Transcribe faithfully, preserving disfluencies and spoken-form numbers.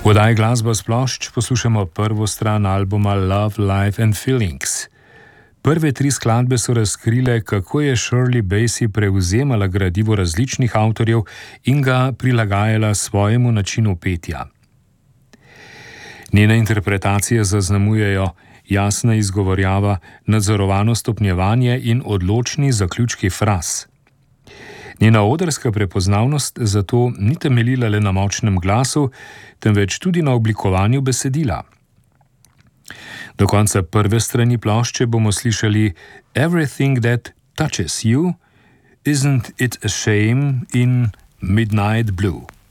V oddaji Glasba s plošč poslušamo prvo stran albuma Love, Life and Feelings. Prve tri skladbe so razkrile, kako je Shirley Bassey prevzemala gradivo različnih avtorjev in ga prilagajala svojemu načinu petja. Njene interpretacije zaznamujejo jasna izgovorjava, nadzorovano stopnjevanje in odločni zaključki fraz. Njena odrska prepoznavnost zato ni temeljila le na močnem glasu, temveč tudi na oblikovanju besedila. Do konca prve strani plošče bomo slišali Everything that touches you, isn't it a shame in Midnight Blue.